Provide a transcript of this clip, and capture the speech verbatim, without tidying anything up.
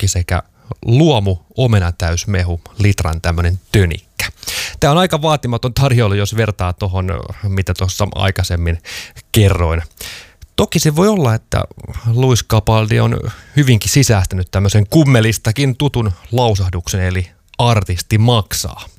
toki sekä luomu omenatäysmehu, litran tämmöinen tönikkä. Tämä on aika vaatimaton tarjoilu, jos vertaa tuohon, mitä tuossa aikaisemmin kerroin. Toki se voi olla, että Lewis Capaldi on hyvinkin sisäistänyt tämmöisen kummelistakin tutun lausahduksen, eli artisti maksaa.